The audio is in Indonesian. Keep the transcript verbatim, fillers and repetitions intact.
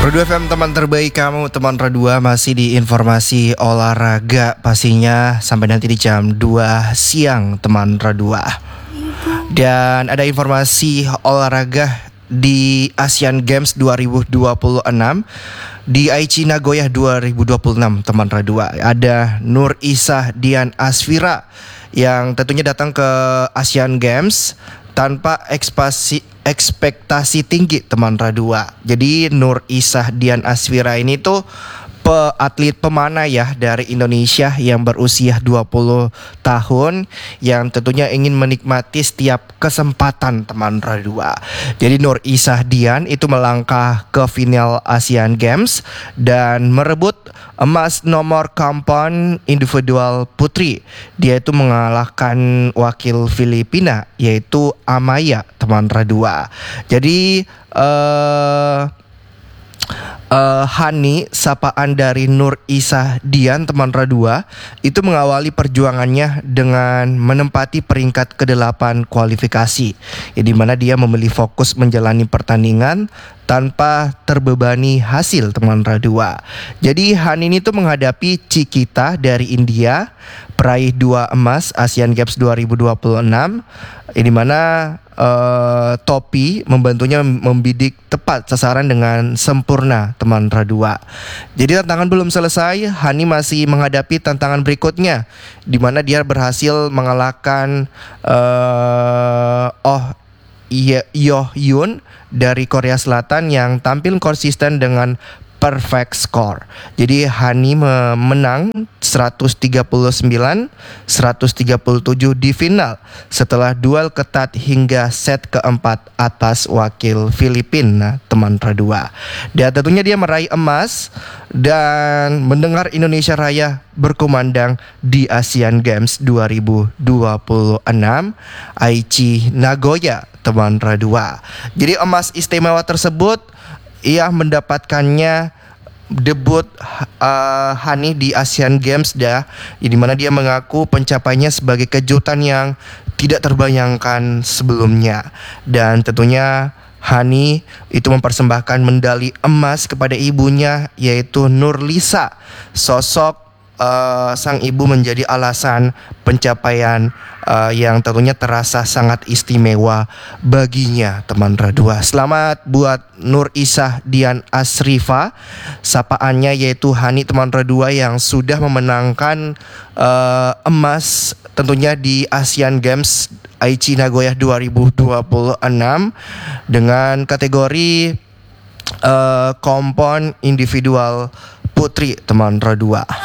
Radua F M, teman terbaik kamu, teman Radua, masih di informasi olahraga pastinya sampai nanti di jam dua siang teman Radua. Dan ada informasi olahraga di Asian Games dua ribu dua puluh enam di Aichi Nagoya dua ribu dua puluh enam teman Radua. Ada Nur Isah Dian Asfira yang tentunya datang ke Asian Games tanpa ekspasi, ekspektasi tinggi teman Radua. Jadi Nur Isah Dian Asfira ini tuh peatlet pemanah ya dari Indonesia yang berusia dua puluh tahun, yang tentunya ingin menikmati setiap kesempatan teman Radua. Jadi Nur Isah Dian itu melangkah ke final Asian Games dan merebut emas nomor kampan individual putri. Dia itu mengalahkan wakil Filipina yaitu Amaya teman Radua. Jadi eh Uh, Hani, sapaan dari Nur Isah Dian teman Radua, itu mengawali perjuangannya dengan menempati peringkat kedelapan kualifikasi, ya, di mana dia memilih fokus menjalani pertandingan tanpa terbebani hasil teman Radua. Jadi Hani ini tuh menghadapi Cikita dari India, peraih dua emas Asian Games dua ribu dua puluh enam, ya, di mana uh, topi membantunya membidik tepat sasaran dengan sempurna teman Radua. Jadi tantangan belum selesai, Hani masih menghadapi tantangan berikutnya, di mana dia berhasil mengalahkan uh, Oh Yo Yoon dari Korea Selatan yang tampil konsisten dengan perfect score. Jadi Hani menang seratus tiga puluh sembilan seratus tiga puluh tujuh di final setelah duel ketat hingga set keempat atas wakil Filipina teman Radua. Dan tentunya dia meraih emas dan mendengar Indonesia Raya berkumandang di Asian Games dua ribu dua puluh enam Aichi Nagoya teman Radua. Jadi emas istimewa tersebut ia mendapatkannya debut uh, Hani di Asian Games dah, di mana dia mengaku pencapaiannya sebagai kejutan yang tidak terbayangkan sebelumnya. Dan tentunya Hani itu mempersembahkan medali emas kepada ibunya yaitu Nurlisa. Sosok Uh, sang ibu menjadi alasan pencapaian uh, yang tentunya terasa sangat istimewa baginya teman Radua. Selamat buat Nur Isah Dian Asrifa, sapaannya yaitu Hani teman Radua, yang sudah memenangkan uh, emas tentunya di Asian Games Aichi Nagoya dua ribu dua puluh enam dengan kategori uh, kompon individual putri teman Radua.